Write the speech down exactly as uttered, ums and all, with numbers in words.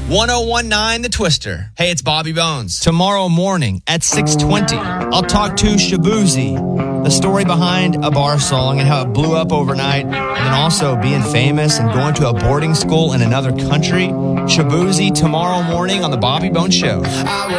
ten nineteen The Twister. Hey, it's Bobby Bones. Tomorrow morning at six twenty, I'll talk to Shabuzi, the story behind a bar song and how it blew up overnight, and then also being famous and going to a boarding school in another country. Shabuzi tomorrow morning on the Bobby Bones Show.